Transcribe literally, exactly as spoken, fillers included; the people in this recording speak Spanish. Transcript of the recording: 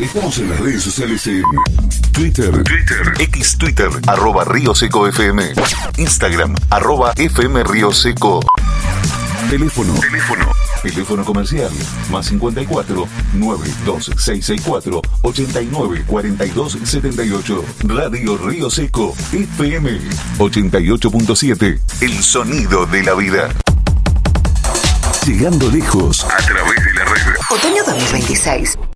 Estamos en las redes sociales en Twitter, Twitter, X Twitter, arroba Río Seco F M, Instagram, arroba F M Río Seco. Teléfono, teléfono, teléfono comercial, más cincuenta y cuatro, nueve dos seis seis cuatro, ochenta y nueve cuarenta y dos setenta y ocho. Radio Río Seco, F M, ochenta y ocho punto siete, el sonido de la vida. Llegando lejos a través de la red. Otoño dos mil veintiséis.